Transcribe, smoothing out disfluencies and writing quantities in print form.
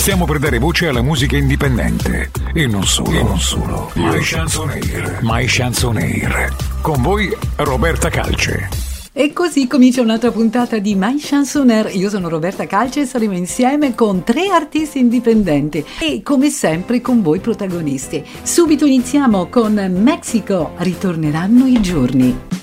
Stiamo per dare voce alla musica indipendente. E non solo. My Chanson Air. Con voi Roberta Calce. E così comincia un'altra puntata di My Chanson Air. Io sono Roberta Calce e saremo insieme con 3 artisti indipendenti e come sempre con voi protagonisti. Subito iniziamo con Mexico, ritorneranno i giorni.